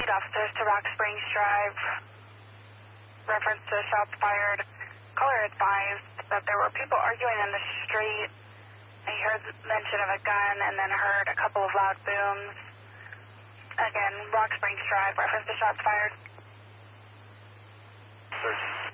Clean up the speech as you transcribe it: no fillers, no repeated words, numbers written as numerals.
Officers to Rock Springs Drive. Reference to shots fired. Caller advised that there were people arguing in the street. He heard mention of a gun and then heard a couple of loud booms. Again, Rock Springs Drive. Reference to shots fired. Search.